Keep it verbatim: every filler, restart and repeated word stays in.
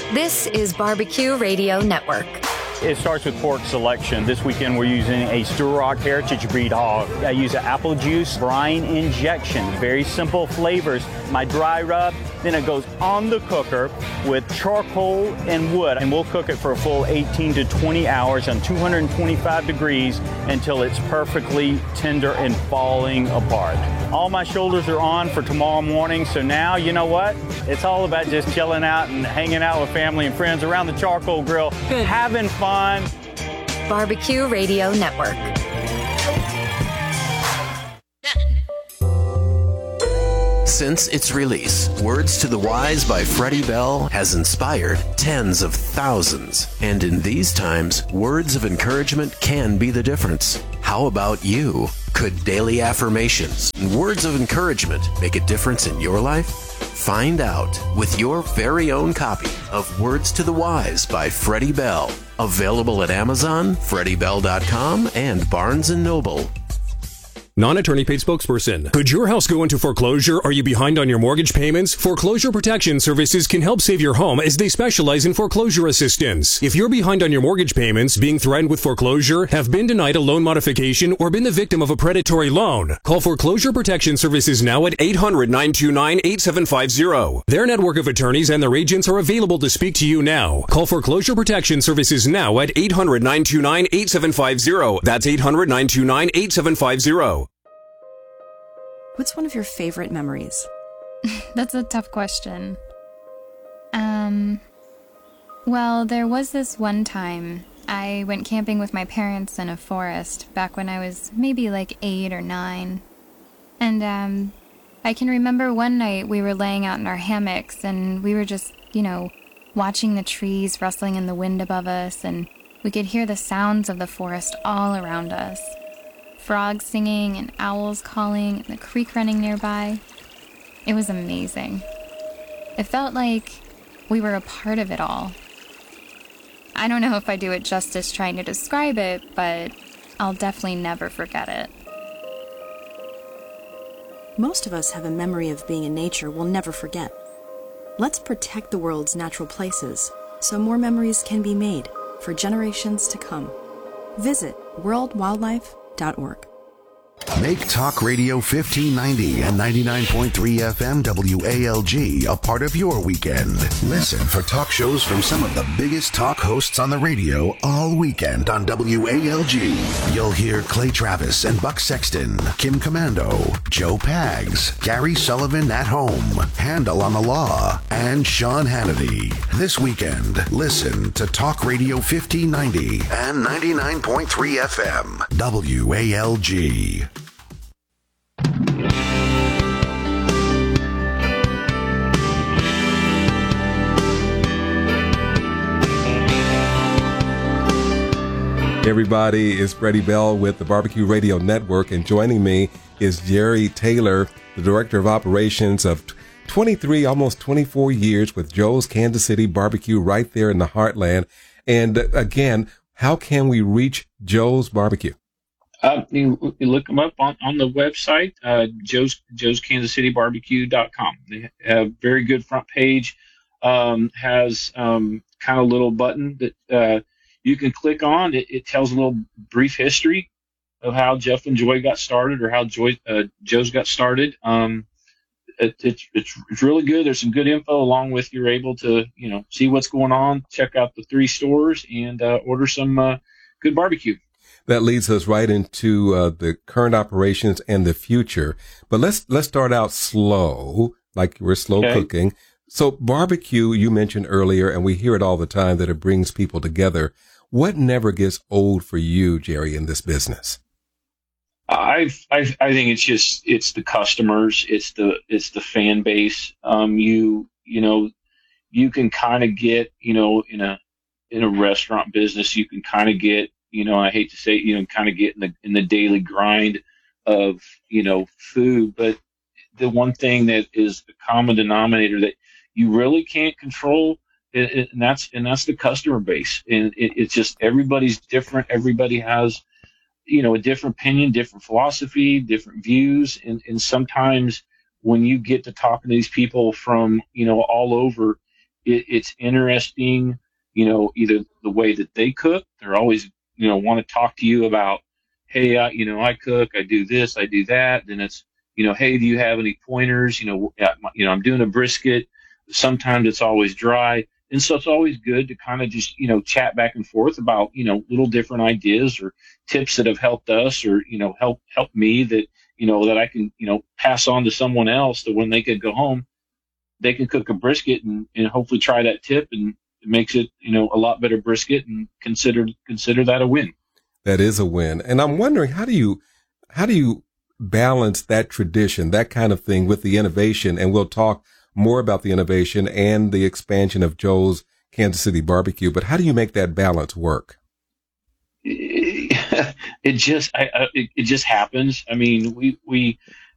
This is Barbecue Radio Network. It starts with pork selection. This weekend we're using a Sturock Heritage Breed hog. I use an apple juice brine injection. Very simple flavors. My dry rub, then it goes on the cooker with charcoal and wood. And we'll cook it for a full eighteen to twenty hours on two hundred twenty-five degrees until it's perfectly tender and falling apart. All my shoulders are on for tomorrow morning. So now, you know what? It's all about just chilling out and hanging out with family and friends around the charcoal grill, Good. having fun. Barbecue Radio Network. Since its release, Words to the Wise by Freddie Bell has inspired tens of thousands. And in these times, words of encouragement can be the difference. How about you? Could daily affirmations and words of encouragement make a difference in your life? Find out with your very own copy of Words to the Wise by Freddie Bell. Available at Amazon, freddie bell dot com, and Barnes and Noble. Non-attorney paid spokesperson. Could your house go into foreclosure? Are you behind on your mortgage payments? Foreclosure Protection Services can help save your home as they specialize in foreclosure assistance. If you're behind on your mortgage payments, being threatened with foreclosure, have been denied a loan modification, or been the victim of a predatory loan, call Foreclosure Protection Services now at eight hundred, nine two nine, eight seven five zero. Their network of attorneys and their agents are available to speak to you now. Call Foreclosure Protection Services now at eight hundred, nine two nine, eight seven five zero. That's eight hundred, nine two nine, eight seven five zero. What's one of your favorite memories? That's a tough question. Um, well, there was this one time I went camping with my parents in a forest back when I was maybe like eight or nine. And, um, I can remember one night we were laying out in our hammocks and we were just, you know, watching the trees rustling in the wind above us, and we could hear the sounds of the forest all around us. Frogs singing and owls calling and the creek running nearby. It was amazing. It felt like we were a part of it all. I don't know if I do it justice trying to describe it, but I'll definitely never forget it. Most of us have a memory of being in nature we'll never forget. Let's protect the world's natural places so more memories can be made for generations to come. Visit world wildlife dot org. Make Talk Radio fifteen ninety and ninety-nine point three F M W A L G a part of your weekend. Listen for talk shows from some of the biggest talk hosts on the radio all weekend on W A L G. You'll hear Clay Travis and Buck Sexton, Kim Commando, Joe Pags, Gary Sullivan at Home, Handel on the Law, and Sean Hannity. This weekend, listen to Talk Radio fifteen ninety and ninety-nine point three F M W A L G. Everybody, it's Freddie Bell with the Barbecue Radio Network, and joining me is Jerry Taylor, the Director of Operations of twenty-three, almost twenty-four years with Joe's Kansas City Barbecue right there in the heartland. And again, how can we reach Joe's Barbecue? Uh, you, you look them up on, on the website, uh, Joe's, Joe's Kansas City Barbecue dot com. They have a very good front page, um, has um, kind of a little button that uh, you can click on. It, it tells a little brief history of how Jeff and Joy got started, or how Joy, uh, Joe's got started. Um, it, it's, it's it's really good. There's some good info along with you're able to, you know, see what's going on, check out the three stores, and uh, order some uh, good barbecue. That leads us right into uh, the current operations and the future. But let's let's start out slow, like we're slow okay. cooking. So barbecue, you mentioned earlier, and we hear it all the time, that it brings people together. What never gets old for you, Jerry, in this business? I I I think it's just it's the customers, it's the it's the fan base. Um, you you know, you can kind of get, you know, in a in a restaurant business, you can kind of get, you know, I hate to say, you know, kind of get in the in the daily grind of, you know, food, but the one thing that is the common denominator that you really can't control, it, it, and that's and that's the customer base. And it, it's just everybody's different. Everybody has, you know, a different opinion, different philosophy, different views, and and sometimes when you get to talking to these people from, you know, all over, it, it's interesting, you know, either the way that they cook. They're always, you know, want to talk to you about, hey, I, you know, I cook, I do this, I do that. Then it's, you know, hey, do you have any pointers? You know, you know, I'm doing a brisket. Sometimes it's always dry. And so it's always good to kind of just, you know, chat back and forth about, you know, little different ideas or tips that have helped us or, you know, help, help me that, you know, that I can, you know, pass on to someone else that when they could go home, they can cook a brisket and, and hopefully try that tip, and it makes it, you know, a lot better brisket, and consider, consider that a win. That is a win. And I'm wondering, how do you, how do you balance that tradition, that kind of thing, with the innovation? And we'll talk more about the innovation and the expansion of Joe's Kansas City Barbecue, but how do you make that balance work? It just, I, I, it, it just happens. I mean, we, we,